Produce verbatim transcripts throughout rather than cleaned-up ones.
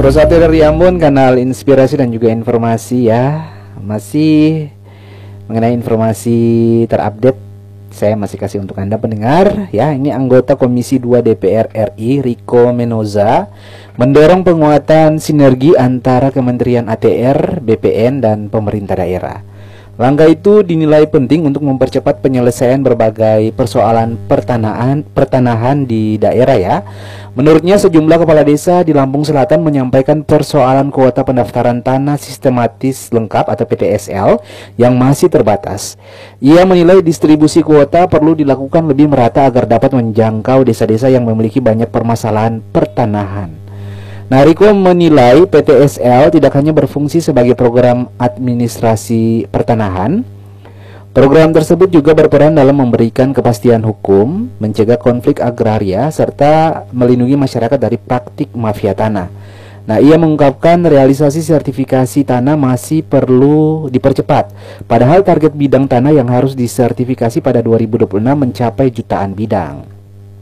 Satu dari Ambon, kanal inspirasi dan juga informasi ya. Masih mengenai informasi terupdate, saya masih kasih untuk Anda pendengar ya. Ini anggota Komisi dua D P R R I Riko Menoza mendorong penguatan sinergi antara Kementerian A T R, B P N dan pemerintah daerah. Langkah itu dinilai penting untuk mempercepat penyelesaian berbagai persoalan pertanahan pertanahan di daerah ya. Menurutnya sejumlah kepala desa di Lampung Selatan menyampaikan persoalan kuota pendaftaran tanah sistematis lengkap atau P T S L yang masih terbatas. Ia menilai distribusi kuota perlu dilakukan lebih merata agar dapat menjangkau desa-desa yang memiliki banyak permasalahan pertanahan. Nah, Riko menilai P T S L tidak hanya berfungsi sebagai program administrasi pertanahan. Program tersebut juga berperan dalam memberikan kepastian hukum, mencegah konflik agraria, serta melindungi masyarakat dari praktik mafia tanah. Nah, ia mengungkapkan realisasi sertifikasi tanah masih perlu dipercepat. Padahal target bidang tanah yang harus disertifikasi pada dua ribu dua puluh enam mencapai jutaan bidang.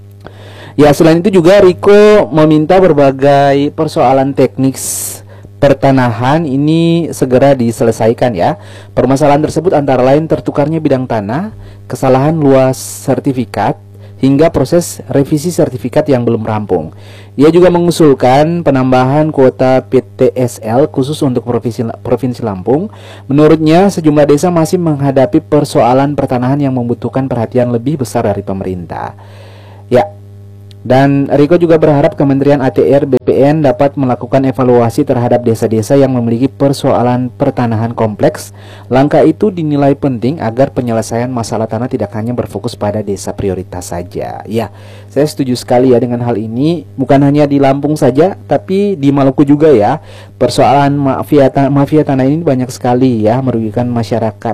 Ya, selain itu juga Riko meminta berbagai persoalan teknis pertanahan ini segera diselesaikan ya. Permasalahan tersebut antara lain tertukarnya bidang tanah, kesalahan luas sertifikat, hingga proses revisi sertifikat yang belum rampung. Ia juga mengusulkan penambahan kuota P T S L khusus untuk Provinsi, Provinsi Lampung. Menurutnya sejumlah desa masih menghadapi persoalan pertanahan yang membutuhkan perhatian lebih besar dari pemerintah. Ya. Dan Riko juga berharap Kementerian A T R B P N dapat melakukan evaluasi terhadap desa-desa yang memiliki persoalan pertanahan kompleks. Langkah itu dinilai penting agar penyelesaian masalah tanah tidak hanya berfokus pada desa prioritas saja. Ya, saya setuju sekali ya dengan hal ini. Bukan hanya di Lampung saja, tapi di Maluku juga ya. Persoalan mafia, mafia tanah ini banyak sekali ya, merugikan masyarakat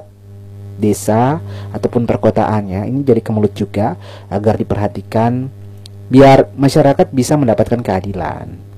desa ataupun perkotaan ya. Ini jadi kemelut juga agar diperhatikan biar masyarakat bisa mendapatkan keadilan.